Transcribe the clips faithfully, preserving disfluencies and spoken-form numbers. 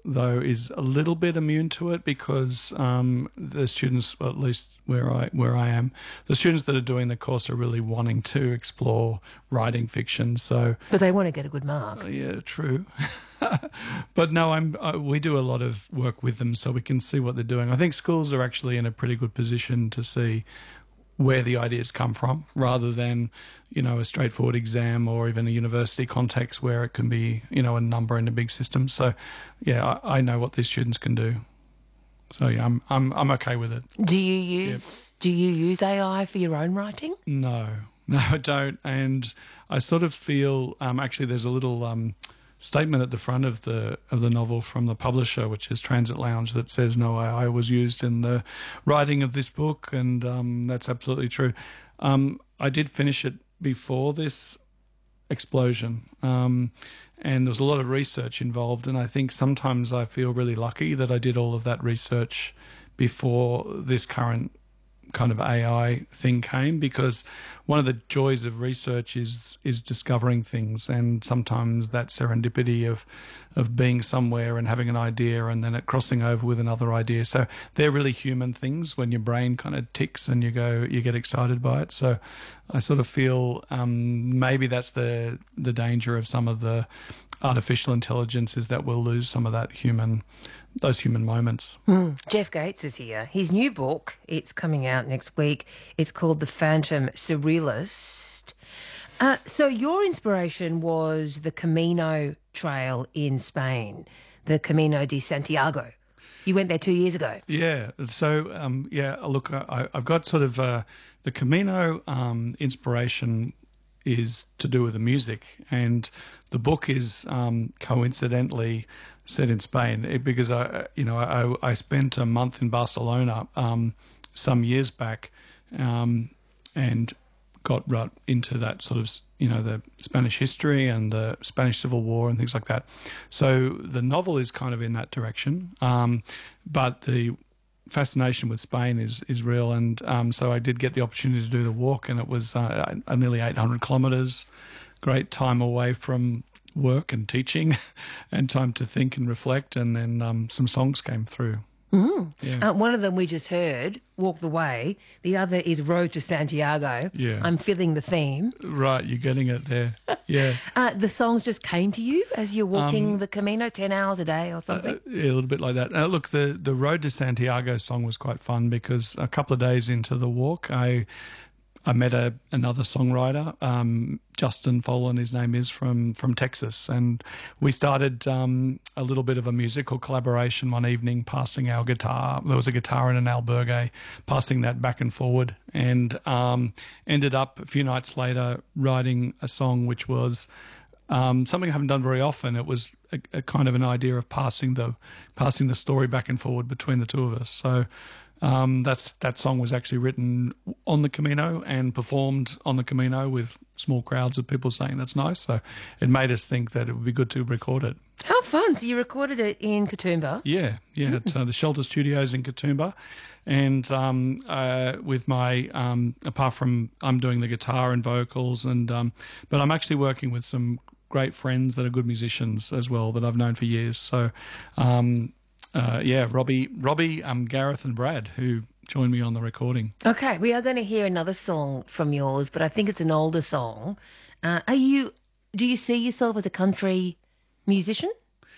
though, is a little bit immune to it because um, the students, well, at least where I where I am, the students that are doing the course are really wanting to explore writing fiction. So, but they want to get a good mark. Uh, yeah, true. But no, I'm. I, we do a lot of work with them, so we can see what they're doing. I think schools are actually in a pretty good position to see where the ideas come from, rather than, you know, a straightforward exam or even a university context where it can be, you know, a number in a big system. So, yeah, I, I know what these students can do. So yeah, I'm I'm I'm okay with it. Do you use yep. Do you use A I for your own writing? No, no, I don't. And I sort of feel um, actually there's a little um, statement at the front of the of the novel from the publisher, which is Transit Lounge, that says no A I was used in the writing of this book, and um, that's absolutely true. Um, I did finish it before this explosion, um, and there was a lot of research involved, and I think sometimes I feel really lucky that I did all of that research before this current kind of A I thing came, because one of the joys of research is is discovering things, and sometimes that serendipity of of being somewhere and having an idea and then it crossing over with another idea. So they're really human things when your brain kind of ticks and you go you get excited by it. So I sort of feel um, maybe that's the the danger of some of the artificial intelligence, is that we'll lose some of that human those human moments. Mm. Jeff Gates is here. His new book, it's coming out next week. It's called The Phantom Surrealist. Uh, so your inspiration was the Camino Trail in Spain, the Camino de Santiago. You went there two years ago. Yeah. So, um, yeah, look, I, I've got sort of uh, the Camino um, inspiration is to do with the music, and the book is um, coincidentally set in Spain, it, because I, you know, I, I spent a month in Barcelona um, some years back, um, and got right into that sort of, you know, the Spanish history and the Spanish Civil War and things like that. So the novel is kind of in that direction, um, but the fascination with Spain is is real, and um, so I did get the opportunity to do the walk, and it was uh, nearly eight hundred kilometres. Great time away from work and teaching, and time to think and reflect, and then um, some songs came through. Mm. Yeah. Uh, one of them we just heard, Walk the Way. The other is Road to Santiago. Yeah. I'm feeling the theme. Right, you're getting it there. Yeah. uh, the songs just came to you as you're walking um, the Camino, ten hours a day or something? Uh, yeah, a little bit like that. Uh, look, the, the Road to Santiago song was quite fun, because a couple of days into the walk, I I met a another songwriter, um, Justin Folan, his name is, from from Texas, and we started um, a little bit of a musical collaboration one evening, passing our guitar. There was a guitar and an albergue, passing that back and forward, and um, ended up a few nights later writing a song which was um, something I haven't done very often. It was a, a kind of an idea of passing the passing the story back and forward between the two of us. So. Um, that's that song was actually written on the Camino and performed on the Camino with small crowds of people saying that's nice. So it made us think that it would be good to record it. How fun! So you recorded it in Katoomba? Yeah, yeah. Mm. It's uh, the Shelter Studios in Katoomba, and um, uh, with my um, apart from I'm doing the guitar and vocals, and um, but I'm actually working with some great friends that are good musicians as well that I've known for years. So. Um, Uh, yeah, Robbie, Robbie, um, Gareth and Brad, who joined me on the recording. Okay, we are going to hear another song from yours, but I think it's an older song. Uh, are you? Do you see yourself as a country musician?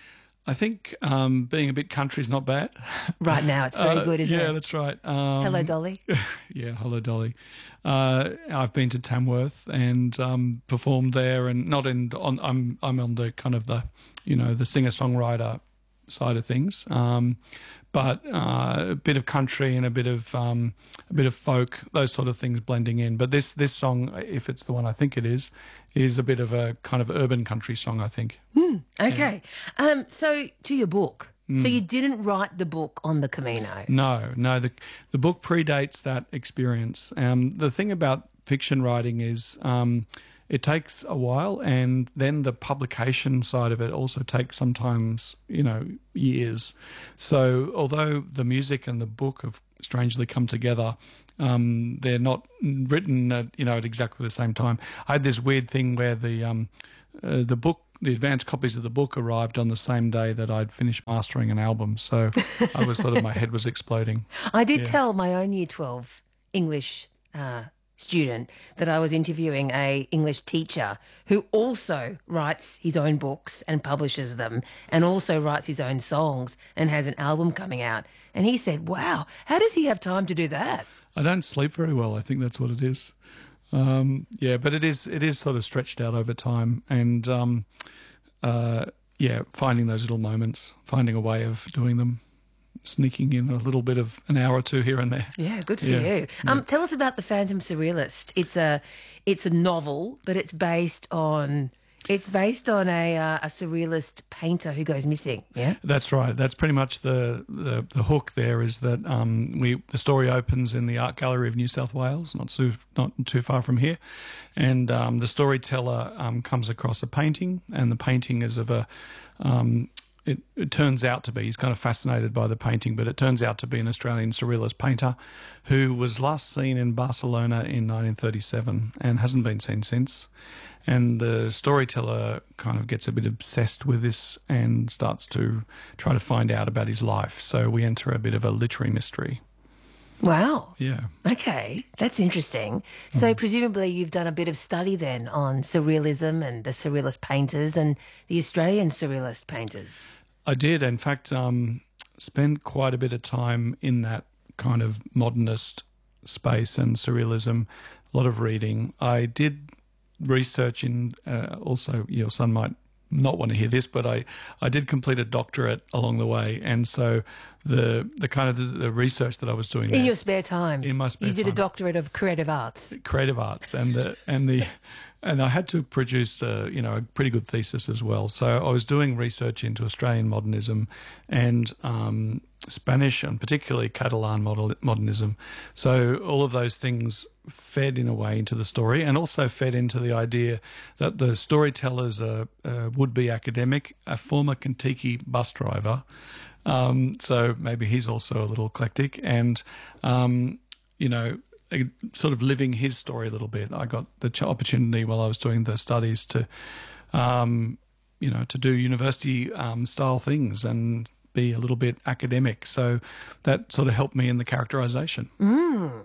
I think um, being a bit country is not bad. Right now, it's very uh, good, isn't yeah, it? Yeah, that's right. Um, Hello, Dolly. Yeah, hello, Dolly. Uh, I've been to Tamworth and um, performed there, and not in. On, I'm I'm on the kind of the, you know, the singer songwriter side of things, um, but uh, a bit of country and a bit of um, a bit of folk, those sort of things blending in. But this this song, if it's the one I think it is, is a bit of a kind of urban country song, I think. Mm, okay, yeah. um, so to your book. Mm. So you didn't write the book on the Camino? No, no. The the book predates that experience. Um, the thing about fiction writing is. Um, It takes a while, and then the publication side of it also takes sometimes, you know, years. So although the music and the book have strangely come together, um, they're not written, at, you know, at exactly the same time. I had this weird thing where the um, uh, the book the advanced copies of the book arrived on the same day that I'd finished mastering an album. So I was sort of, my head was exploding. I did Yeah. tell my own Year twelve English uh, student that I was interviewing a English teacher who also writes his own books and publishes them, and also writes his own songs and has an album coming out. And he said, wow, how does he have time to do that? I don't sleep very well. I think that's what it is. Um, yeah, but it is it is sort of stretched out over time, and um, uh, yeah, finding those little moments, finding a way of doing them, sneaking in a little bit of an hour or two here and there. Yeah, good for Yeah, you. Um, Tell us about The Phantom Surrealist. It's a it's a novel, but it's based on it's based on a uh, a surrealist painter who goes missing. Yeah, That's right. That's pretty much the, the, the hook there, is that um, we the story opens in the Art Gallery of New South Wales, not too, not too far from here. And um, the storyteller um, comes across a painting, and the painting is of a... Um, it, it turns out to be, he's kind of fascinated by the painting, but it turns out to be an Australian surrealist painter who was last seen in Barcelona in nineteen thirty-seven and hasn't been seen since. And the storyteller kind of gets a bit obsessed with this and starts to try to find out about his life. So we enter a bit of a literary mystery. wow. Yeah. Okay, that's interesting. So presumably you've done a bit of study then on surrealism and the surrealist painters and the Australian surrealist painters. I did, in fact, um, spend quite a bit of time in that kind of modernist space and surrealism, a lot of reading. I did research in, uh, also, your son might not want to hear this, but I, I did complete a doctorate along the way. And so the the kind of the, the research that I was doing In there, your spare time. in my spare You did a time. doctorate of creative arts. creative arts and the and the and I had to produce a, you know a pretty good thesis as well. So I was doing research into Australian modernism and um, Spanish and particularly Catalan model, modernism. So all of those things fed in a way into the story, and also fed into the idea that the storyteller's a, a would-be academic, a former Kentucky bus driver. Um, so maybe he's also a little eclectic, and um, you know. sort of living his story a little bit. I got the ch- opportunity while I was doing the studies to, um, you know, to do university um, style things and be a little bit academic. So that sort of helped me in the characterization. Mm.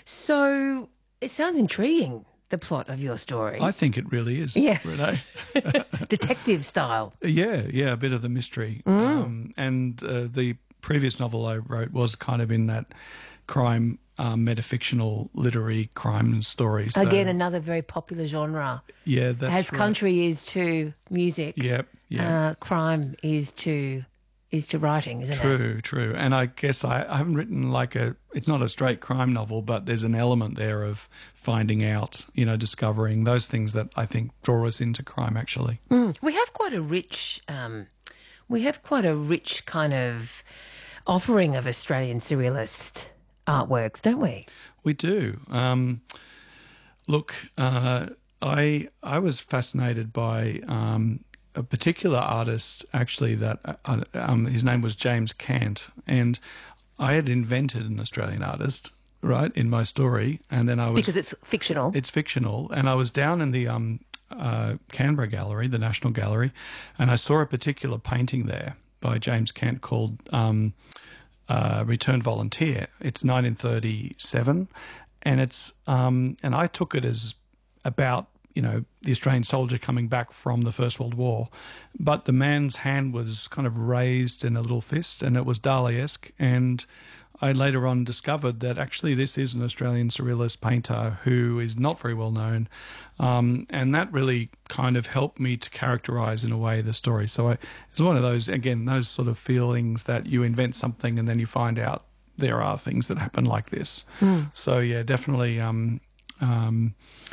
So it sounds intriguing, the plot of your story. I think it really is, Yeah. Renee. Detective style. Yeah, yeah, a bit of the mystery. Mm. Um, and uh, the previous novel I wrote was kind of in that crime, um, metafictional, literary crime story. So, Again, another very popular genre. yeah, that's As right. country is to music, Yep, yeah. uh, crime is to is to writing, isn't it? True, true. And I guess I, I haven't written like a, it's not a straight crime novel, but there's an element there of finding out, you know, discovering those things that I think draw us into crime, actually. Mm. We have quite a rich, um, we have quite a rich kind of offering of Australian surrealist artworks, don't we? We do. Um, look, uh, I I was fascinated by um, a particular artist, actually, that uh, um, his name was James Cant, and I had invented an Australian artist, right, in my story, and then I was Because it's fictional. it's fictional, and I was down in the um, uh, Canberra Gallery, the National Gallery, and I saw a particular painting there by James Cant called um, uh, "Returned Volunteer." It's nineteen thirty-seven, and it's um, and I took it as about, you know, the Australian soldier coming back from the First World War, but the man's hand was kind of raised in a little fist, and it was Dali-esque. And I later on discovered that actually this is an Australian surrealist painter who is not very well known, um, and that really kind of helped me to characterise in a way the story. So I, it's one of those, again, those sort of feelings that you invent something and then you find out there are things that happen like this. Mm. So yeah, definitely. Um, um,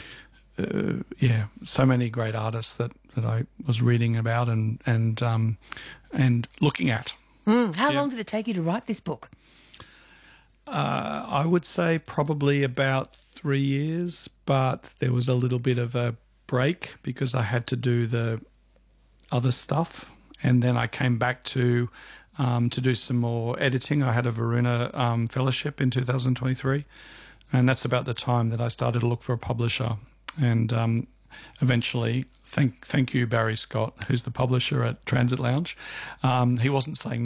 Uh, yeah, so many great artists that, that I was reading about and and um, and looking at. Mm. How Yeah. long did it take you to write this book? Uh, I would say probably about three years, but there was a little bit of a break because I had to do the other stuff, and then I came back to um, to do some more editing. I had a Varuna um, fellowship in two thousand twenty-three, and that's about the time that I started to look for a publisher. And um, eventually, thank thank you, Barry Scott, who's the publisher at Transit Lounge. Um, he wasn't saying